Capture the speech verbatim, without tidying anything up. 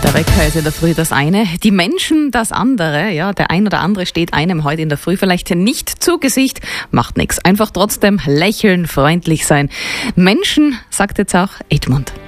Der Wecker ist in der Früh das eine, die Menschen das andere. Ja, der ein oder andere steht einem heute in der Früh vielleicht nicht zu Gesicht, macht nichts. Einfach trotzdem lächeln, freundlich sein. Menschen, sagt jetzt auch Edmund.